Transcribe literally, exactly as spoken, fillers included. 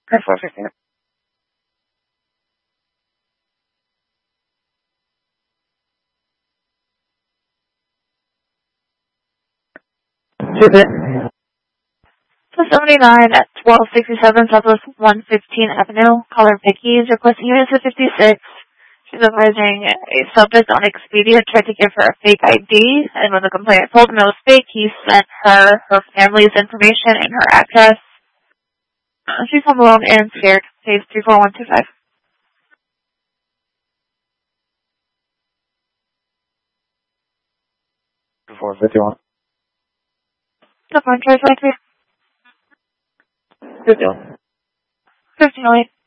That's four fifteen. two seventy-nine at twelve sixty-seven Southwest one fifteen Avenue. Caller Vicky is requesting units of fifty-six. She's advising a subject on Expedia tried to give her a fake I D, and when the complainant told him it was fake, he sent her her family's information and her address. Uh, she's home alone and scared. Case three four one two five. four fifty-one. No phone, try twenty-three. fifty-one. fifteen oh eight.